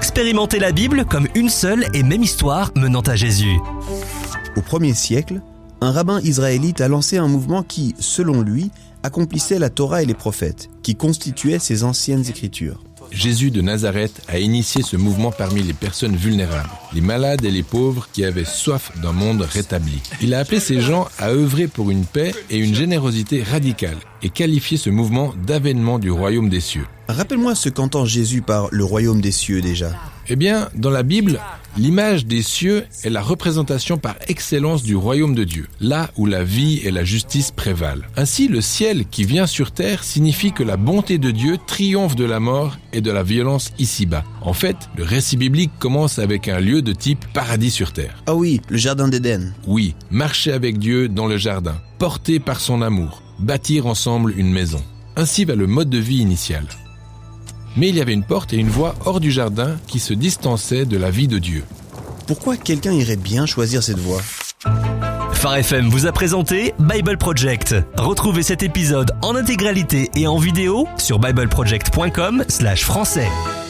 Expérimentez la Bible comme une seule et même histoire menant à Jésus. Au 1er siècle, un rabbin israélite a lancé un mouvement qui, selon lui, accomplissait la Torah et les prophètes, qui constituaient ses anciennes écritures. Jésus de Nazareth a initié ce mouvement parmi les personnes vulnérables, les malades et les pauvres qui avaient soif d'un monde rétabli. Il a appelé ces gens à œuvrer pour une paix et une générosité radicale et qualifié ce mouvement d'avènement du royaume des cieux. Rappelle-moi ce qu'entend Jésus par le royaume des cieux déjà. Eh bien, dans la Bible, l'image des cieux est la représentation par excellence du royaume de Dieu, là où la vie et la justice prévalent. Ainsi, le ciel qui vient sur terre signifie que la bonté de Dieu triomphe de la mort et de la violence ici-bas. En fait, le récit biblique commence avec un lieu de type paradis sur terre. Ah oui, le jardin d'Éden. Oui, marcher avec Dieu dans le jardin, porté par son amour, bâtir ensemble une maison. Ainsi va le mode de vie initial. Mais il y avait une porte et une voie hors du jardin qui se distançaient de la vie de Dieu. Pourquoi quelqu'un irait bien choisir cette voie ? Phare FM vous a présenté Bible Project. Retrouvez cet épisode en intégralité et en vidéo sur bibleproject.com/français.